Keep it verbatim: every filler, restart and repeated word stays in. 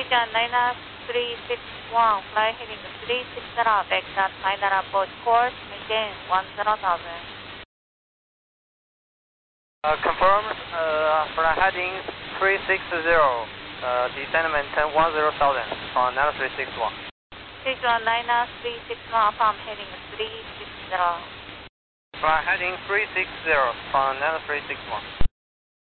Station nine three six one, fly heading three six zero, back at final approach course, maintain one zero thousand. Uh, confirm, uh, fly heading three six zero, uh, descent maintain one zero thousand from nine three six one. Station nine three six one, from heading three six zero. Fly heading three six zero from nine three six one.